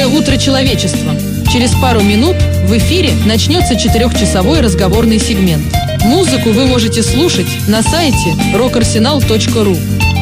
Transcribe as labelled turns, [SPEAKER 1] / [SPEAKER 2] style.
[SPEAKER 1] Доброе утро, человечество! Через пару минут в эфире начнется 4-часовой разговорный сегмент. Музыку вы можете слушать на сайте rockarsenal.ru.